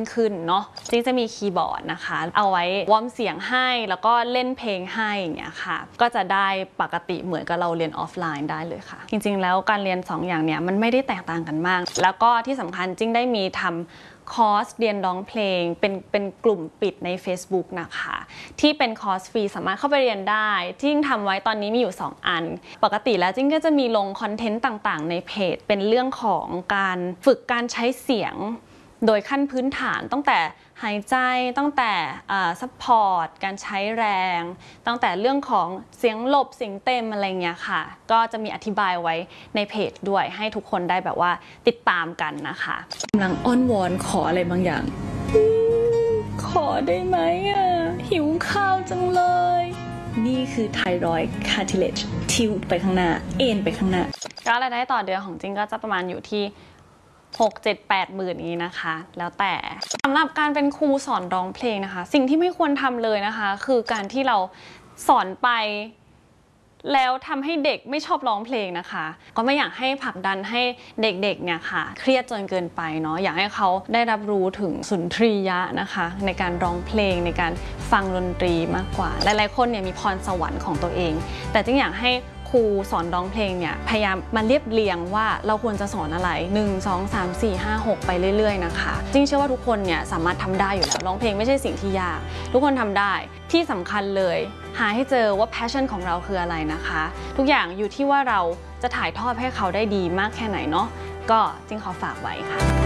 ขึ้นเนาะจริงจะมีคีย์บอร์ดนะคะเอาไว้วอร์มเสียงให้แล้วก็เล่นเพลงให้อย่างเงี้ยค่ะก็จะได้ปกติเหมือนกับเราเรียนออฟไลน์ได้เลยค่ะจริงๆแล้วการเรียน2อย่างเนี้ยมันไม่ได้แตกต่างกันมากแล้วก็ที่สำคัญจริงได้มีทำคอร์สเรียนร้องเพลงเป็นกลุ่มปิดใน Facebook นะคะที่เป็นคอร์สฟรีสามารถเข้าไปเรียนได้ที่จิ้งทำไว้ตอนนี้มีอยู่2อันปกติแล้วจิ้งก็จะมีลงคอนเทนต์ต่างๆในเพจเป็นเรื่องของการฝึกการใช้เสียงโดยขั้นพื้นฐานตั้งแต่หายใจตั้งแต่ซัพพอร์ตการใช้แรงตั้งแต่เรื่องของเสียงหลบเสียงเต็มอะไรเงี้ยค่ะก็จะมีอธิบายไว้ในเพจด้วยให้ทุกคนได้แบบว่าติดตามกันนะคะกำลังอ้อนวอนขออะไรบางอย่างขอได้ไหมหิวข้าวจังเลยนี่คือไทรอยด์คาร์ทิเลจทิวไปข้างหน้าเอ็นไปข้างหน้าก็รายได้ต่อเดือนของจริงก็จะประมาณอยู่ที่6-7-8 หมื่นนี้นะคะแล้วแต่สำหรับการเป็นครูสอนร้องเพลงนะคะสิ่งที่ไม่ควรทำเลยนะคะคือการที่เราสอนไปแล้วทำให้เด็กไม่ชอบร้องเพลงนะคะก็ไม่อยากให้ผลักดันให้เด็กๆเนี่ยค่ะเครียดจนเกินไปเนาะอยากให้เขาได้รับรู้ถึงสุนทรียะนะคะในการร้องเพลงในการฟังดนตรีมากกว่าหลายๆคนเนี่ยมีพรสวรรค์ของตัวเองแต่จริงอยากให้ครูสอนร้องเพลงเนี่ยพยายามมาเรียบเรียงว่าเราควรจะสอนอะไร1 2 3 4 5 6ไปเรื่อยๆนะคะจริงเชื่อว่าทุกคนเนี่ยสามารถทำได้อยู่แล้วร้องเพลงไม่ใช่สิ่งที่ยากทุกคนทำได้ที่สำคัญเลยหาให้เจอว่า passion ของเราคืออะไรนะคะทุกอย่างอยู่ที่ว่าเราจะถ่ายทอดให้เขาได้ดีมากแค่ไหนเนาะก็จริงขอฝากไว้ค่ะ